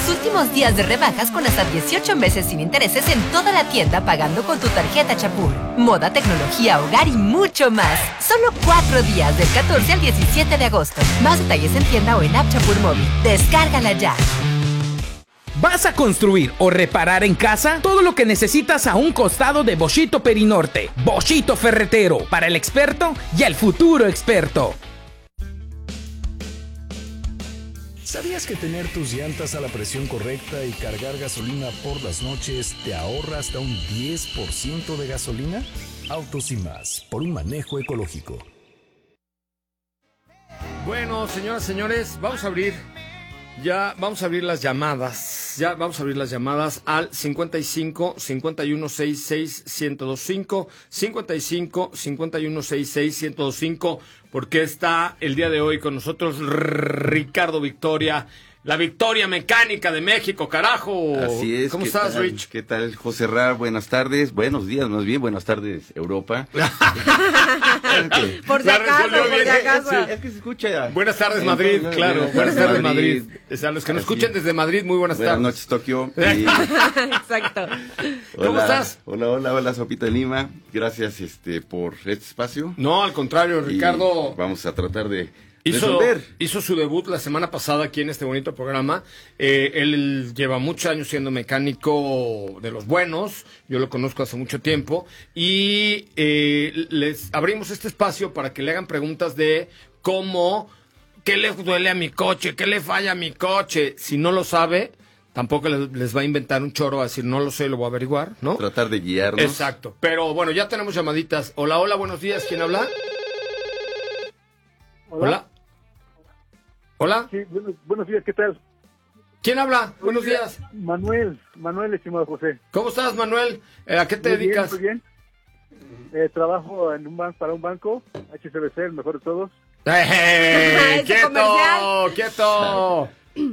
últimos días de rebajas con hasta 18 meses sin intereses en toda la tienda pagando con tu tarjeta Chapur. Moda, tecnología, hogar y mucho más. Solo 4 días del 14 al 17 de agosto. Más detalles en tienda o en app Chapur Móvil. Descárgala ya. ¿Vas a construir o reparar en casa? Todo lo que necesitas a un costado de Boschito Perinorte. Boschito Ferretero, para el experto y el futuro experto. ¿Sabías que tener tus llantas a la presión correcta y cargar gasolina por las noches te ahorra hasta un 10% de gasolina? Autos y más, por un manejo ecológico. Bueno, señoras, señores, vamos a abrir las llamadas. Ya vamos a abrir las llamadas al 55 51 66 1025, 55 51 66 1025, porque está el día de hoy con nosotros Ricardo Victoria, la Victoria Mecánica de México, carajo. Así es. ¿Cómo estás, Rich? ¿Qué tal, José Ra? Buenas tardes, buenos días, más bien, buenas tardes, Europa. Por si acaso. Sí, es que se escucha. Buenas tardes, Madrid, claro. Buenas tardes, Madrid. O sea, los que nos escuchen desde Madrid, muy buenas tardes. Buenas noches, Tokio. Exacto. ¿Cómo estás? Hola, Sopita de Lima. Gracias por este espacio. No, al contrario, Ricardo. Y vamos a tratar de hizo su debut la semana pasada aquí en este bonito programa. Él lleva muchos años siendo mecánico de los buenos. Yo lo conozco hace mucho tiempo. Y les abrimos este espacio para que le hagan preguntas de cómo, qué le duele a mi coche, qué le falla a mi coche. Si no lo sabe, tampoco les va a inventar un choro a decir no lo sé, lo voy a averiguar, ¿no? Tratar de guiarnos. Exacto. Pero bueno, ya tenemos llamaditas. Hola, buenos días. ¿Quién habla? Hola. Sí, buenos días, ¿qué tal? ¿Quién habla? Buenos días. Manuel, estimado José. ¿Cómo estás, Manuel? ¿A qué te dedicas? Muy bien. Trabajo en para un banco, HSBC, el mejor de todos. ¡Quieto!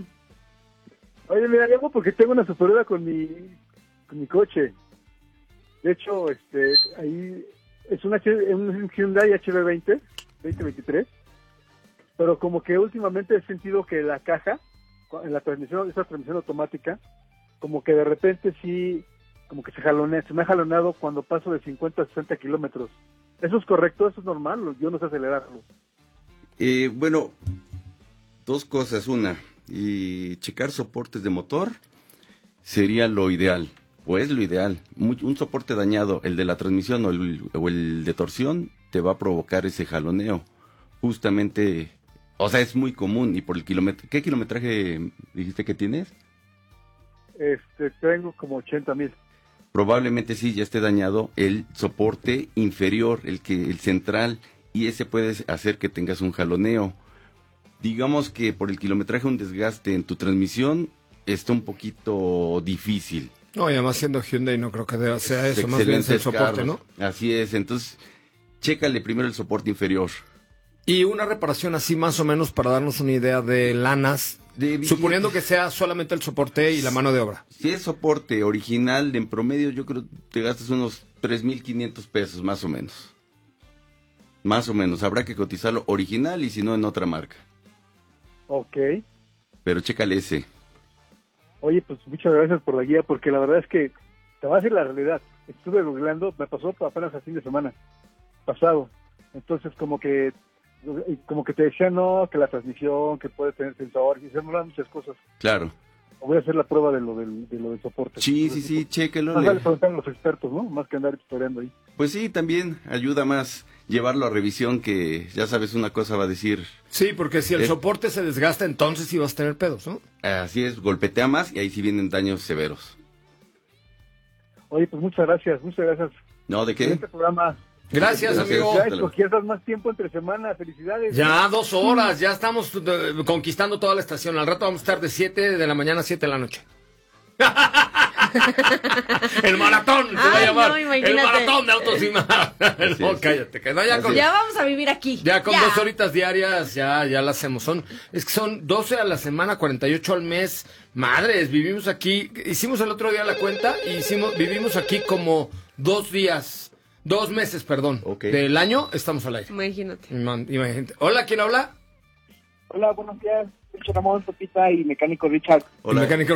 Oye, mira, llamo porque tengo una superioridad con mi coche. De hecho, ahí es un Hyundai HB20, 2023. Pero como que últimamente he sentido que la caja, en la transmisión, esa transmisión automática, como que de repente sí, como que se me ha jalonado cuando paso de 50 a 60 kilómetros. ¿Eso es correcto? ¿Eso es normal? Yo no sé acelerarlo. Bueno, dos cosas. Una, checar soportes de motor sería lo ideal, o es lo ideal. Un soporte dañado, el de la transmisión o el de torsión, te va a provocar ese jaloneo. Justamente... O sea, es muy común. Y por el kilómetro... ¿Qué kilometraje dijiste que tienes? Tengo como 80,000. Probablemente sí, ya esté dañado el soporte inferior, el central, y ese puede hacer que tengas un jaloneo. Digamos que por el kilometraje un desgaste en tu transmisión está un poquito difícil. No, y además siendo Hyundai no creo que sea eso, más bien es el soporte, ¿no? Así es, entonces, chécale primero el soporte inferior. Y una reparación así más o menos para darnos una idea de lanas, suponiendo que sea solamente el soporte y la mano de obra. Si es soporte original, en promedio yo creo que te gastas unos 3,500 pesos más o menos. Más o menos, habrá que cotizarlo original y si no en otra marca. Ok. Pero chécale ese. Oye, pues muchas gracias por la guía, porque la verdad es que te voy a decir la realidad. Estuve googleando, me pasó apenas el fin de semana pasado. Entonces como que te decían, no, que la transmisión, que puede tener sensor, y se me hablan muchas cosas. Claro. Voy a hacer la prueba de lo del soporte. Sí, chéquelo. Más vale preguntar a los expertos, ¿no? Más que andar historiando ahí. Pues sí, también ayuda más llevarlo a revisión, que ya sabes, una cosa va a decir... Sí, porque si el soporte se desgasta, entonces sí vas a tener pedos, ¿no? Así es, golpetea más y ahí sí vienen daños severos. Oye, pues muchas gracias. No, ¿de qué? Este programa... Gracias, amigo. Ya escogías más tiempo entre semana, felicidades. Ya 2 horas, ya estamos conquistando toda la estación. Al rato vamos a estar de 7 de la mañana a 7 de la noche. El maratón se va a llamar. No, el maratón de autos y más. No, cállate. Ya vamos a vivir aquí. Ya con 2 horitas diarias ya la hacemos. Son 12 a la semana, 48 al mes. Madres, vivimos aquí. Hicimos el otro día la cuenta y vivimos aquí como 2 meses, Okay. del año estamos al aire. Imagínate. Hola, ¿quién habla? Hola, buenos días. Soy Ramón, Sopita y mecánico Richard. Hola. Mecánico